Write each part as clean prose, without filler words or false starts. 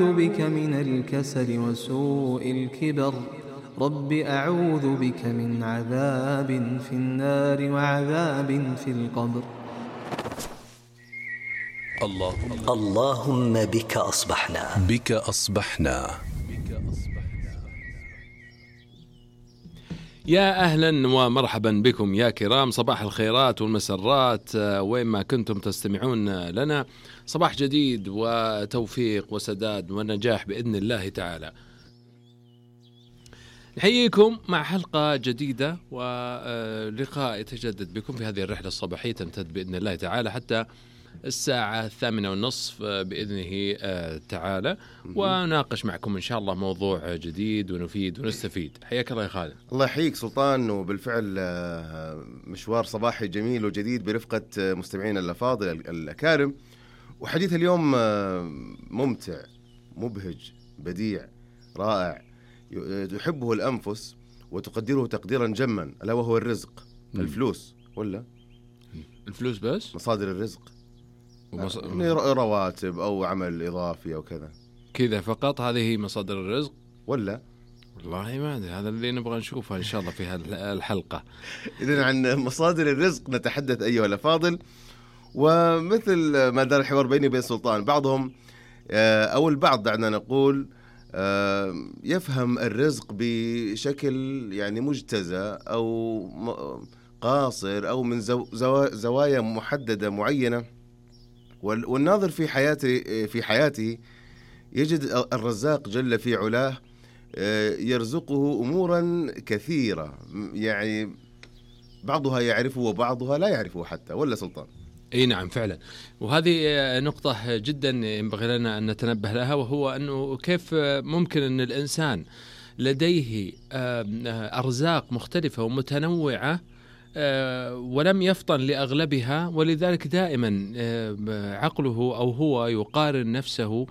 أعوذ بك من الكسل وسوء الكبر رب أعوذ بك من عذاب في النار وعذاب في القبر. اللهم بك أصبحنا. بك أصبحنا. يا أهلا ومرحبا بكم يا كرام، صباح الخيرات والمسرات وين ما كنتم تستمعون لنا. صباح جديد وتوفيق وسداد ونجاح بإذن الله تعالى. نحييكم مع حلقة جديدة ولقاء يتجدد بكم في هذه الرحلة الصباحية تمتد بإذن الله تعالى حتى الساعة 8:30 بإذنه تعالى، وناقش معكم إن شاء الله موضوع جديد ونفيد ونستفيد. حياك الله يا خالد. الله يحييك سلطان، وبالفعل مشوار صباحي جميل وجديد برفقة مستمعين الأفاضل الأكارم، وحديث اليوم ممتع مبهج بديع رائع يحبه الأنفس وتقدره تقديرا جما، ألا وهو الرزق. الفلوس ولا الفلوس بس مصادر الرزق، رواتب أو عمل إضافي أو كذا فقط، هذه مصادر الرزق ولا؟ والله ما أدري، هذا اللي نبغى نشوفه إن شاء الله في الحلقة. إذن عن مصادر الرزق نتحدث أيها الأفاضل، ومثل ما دار الحوار بيني وبين سلطان، بعضهم أو البعض دعنا نقول يفهم الرزق بشكل يعني مجتزأ أو قاصر أو من زوايا محددة معينة، والناظر في حياته يجد الرزاق جل في علاه يرزقه أمورا كثيرة، يعني بعضها يعرفه وبعضها لا يعرفه حتى، ولا سلطان؟ اي نعم فعلا، وهذه نقطة جدا ينبغي لنا أن نتنبه لها، وهو أنه كيف ممكن أن الإنسان لديه أرزاق مختلفة ومتنوعة ولم يفطن لأغلبها، ولذلك دائما عقله أو هو يقارن نفسه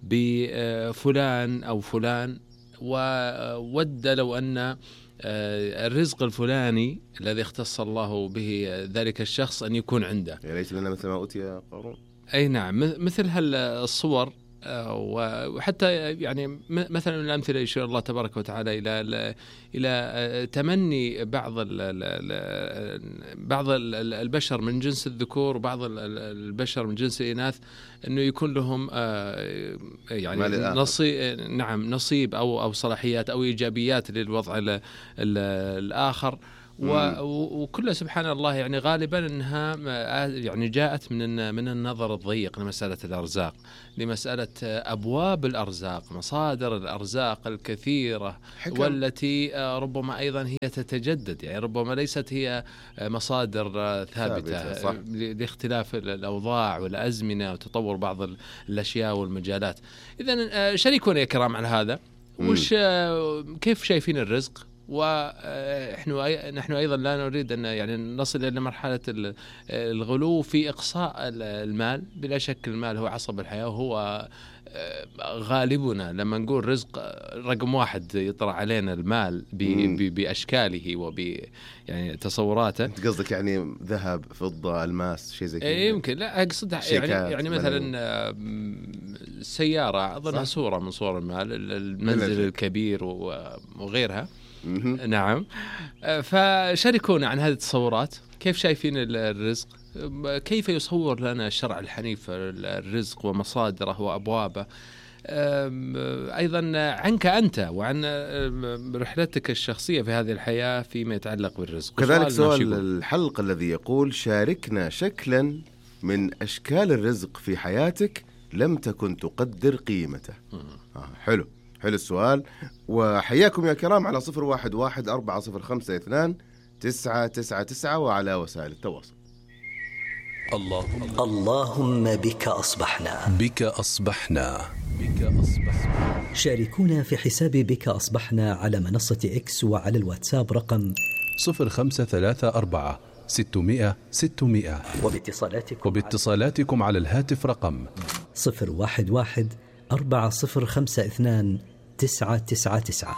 بفلان أو فلان، وود لو أن الرزق الفلاني الذي اختص الله به ذلك الشخص أن يكون عنده. يا ليت لنا مثل ما أوتي قارون. أي نعم، مثل هالصور، وحتى يعني مثلا من الأمثلة يشير الله تبارك وتعالى إلى تمني بعض البشر من جنس الذكور وبعض البشر من جنس الإناث أنه يكون لهم يعني نصيب أو صلاحيات أو إيجابيات للوضع الآخر. وكل سبحان الله يعني غالبا انها يعني جاءت من النظر الضيق لمساله الارزاق، لمساله ابواب الارزاق، مصادر الارزاق الكثيره والتي ربما ايضا هي تتجدد، يعني ربما ليست هي مصادر ثابته لاختلاف الاوضاع والازمنه وتطور بعض الاشياء والمجالات. اذا شاركونا يا كرام على هذا، وش كيف شايفين الرزق؟ ونحن أيضا لا نريد أن يعني نصل إلى مرحلة الغلو في إقصاء المال. بلا شك المال هو عصب الحياة، وهو غالبنا لما نقول رزق رقم واحد يطرح علينا المال بأشكاله يعني تصوراته. أنت قصدك يعني ذهب فضة الماس شيء زي كذا؟ يمكن، لا أقصد يعني مثلا السيارة أظنها صورة من صور المال، المنزل الكبير وغيرها. نعم، فشاركونا عن هذه التصورات، كيف شايفين الرزق؟ كيف يصور لنا الشرع الحنيف الرزق ومصادره وأبوابه؟ أيضا عنك أنت وعن رحلتك الشخصية في هذه الحياة فيما يتعلق بالرزق. كذلك سؤال الحلقة الذي يقول: شاركنا شكلا من أشكال الرزق في حياتك لم تكن تقدر قيمته. حلو السؤال، وحياكم يا كرام على 011-405-2999 وعلى وسائل التواصل. اللهم بك أصبحنا. بك أصبحنا. شاركونا في حساب بك أصبحنا على منصة إكس وعلى الواتساب رقم 0534-600-600، وباتصالاتكم على الهاتف رقم 011-4052-999.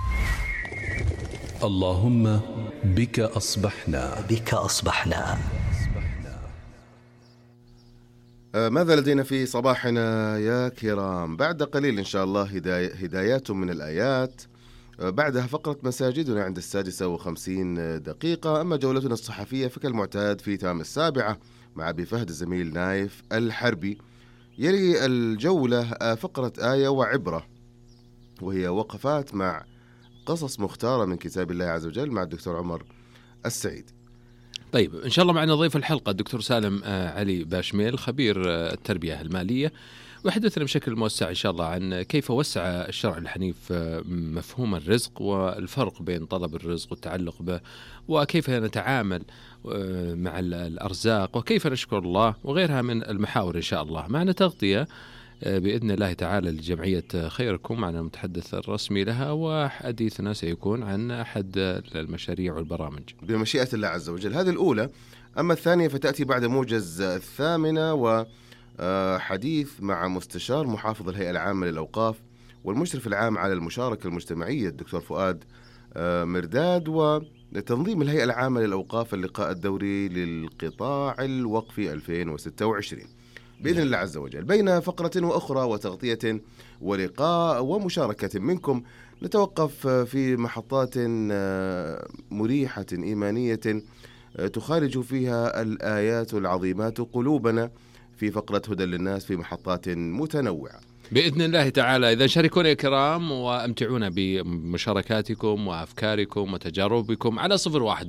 اللهم بك أصبحنا. بك أصبحنا. ماذا لدينا في صباحنا يا كرام؟ بعد قليل إن شاء الله هدايات من الآيات، بعدها فقرة مساجدنا عند 6:50. أما جولتنا الصحفية فكالمعتاد في تمام 7 مع أبي فهد الزميل نايف الحربي. يلي الجولة فقرة آية وعبرة، وهي وقفات مع قصص مختارة من كتاب الله عز وجل مع الدكتور عمر السعيد. طيب إن شاء الله معنا ضيف الحلقة الدكتور سالم علي باشميل، خبير التربية المالية، ويحدثنا بشكل موسع إن شاء الله عن كيف وسع الشرع الحنيف مفهوم الرزق والفرق بين طلب الرزق والتعلق به، وكيف نتعامل مع الأرزاق، وكيف نشكر الله، وغيرها من المحاور إن شاء الله. معنا تغطية بإذن الله تعالى لجمعية خيركم، معنا المتحدث الرسمي لها، وحديثنا سيكون عن أحد المشاريع والبرامج بمشيئة الله عز وجل. هذه الأولى. أما الثانية فتأتي بعد موجز 8 وحديث مع مستشار محافظ الهيئة العامة للأوقاف والمشرف العام على المشاركة المجتمعية الدكتور فؤاد مرداد، وتنظيم الهيئة العامة للأوقاف اللقاء الدوري للقطاع الوقفي 2026 بإذن الله عز وجل. بين فقرة وأخرى وتغطية ولقاء ومشاركة منكم، نتوقف في محطات مريحة إيمانية تخارج فيها الآيات العظيمات قلوبنا في فقرة هدى للناس في محطات متنوعة بإذن الله تعالى. إذا شاركونا يا كرام وأمتعونا بمشاركاتكم وأفكاركم وتجاربكم على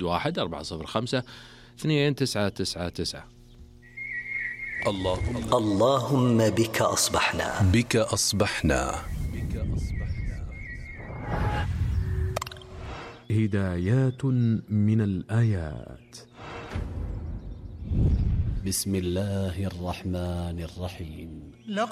011-405-2999. اللهم بك أصبحنا هدايات من الآيات. بسم الله الرحمن الرحيم.